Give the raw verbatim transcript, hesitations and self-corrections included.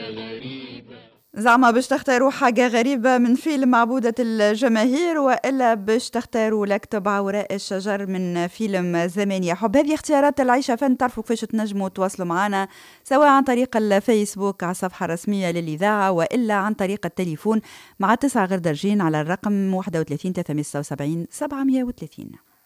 زعما باش تختاروا حاجة غريبة من فيلم معبودة الجماهير، وإلا باش تختاروا لكتب عوراء الشجر من فيلم زمان يا حب. هذه اختيارات العيشة فن. تعرفوا كيفاش تنجموا تواصلوا معنا، سواء عن طريق الفيسبوك على الصفحة الرسمية للإذاعة، وإلا عن طريق التليفون مع تسعة غير درجين على الرقم واحد وثلاثين ثلاثمائة وستة وسبعين سبعمائة وثلاثين.